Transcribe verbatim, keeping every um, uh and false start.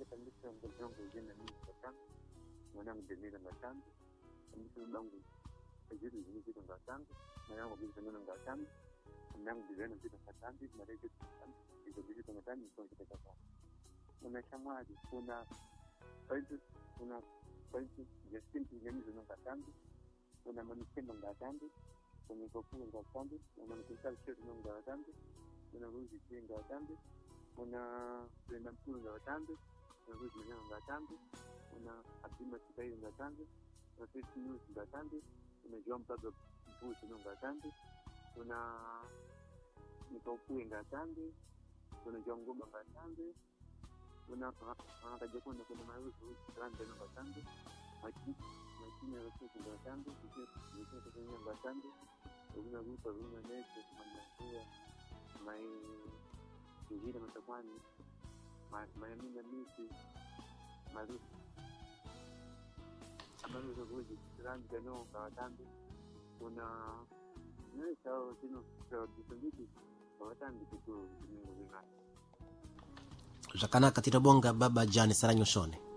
tambisa ngombe zina mimi kwa mwanangu demira matambi tambisa bangu ejitu zini kitu ngatambi mwanangu bisa nuna ngatambi mwanangu bizena kitu ngatambi mareke kitu kitu ngatambi kwa kitu kwa kuna shamwadi kuna baitu kuna baitu justin ngani zina ngatambi kuna manikendo ngatambi kuna kopu ngatambi kuna mkisal shirt ngatambi kuna ruzi ngatambi kuna kwenda mkuru ngatambi kuna ruzi ngatambi kuna Abdima Sibai ngatambi kuna Face News ngatambi kuna Joan Pablo Mpuzi ngatambi kuna Nikopu ngatambi kuna Joan Gomba ngatambi kuna akaja kuna kuna Maruzu Grande ngatambi Maki Maki na Rusu ngatambi kisi kisi kwenye ngatambi kuna Rupa kuna Nese kuna mai kijina mtakwani mai mina misi Maruzu Maruzu Ruji Grande no ngatambi kuna nesa sino kwa bitumiki ngatambi kitu kingo vinga Jakana katira bonga baba Jani Saranyoshone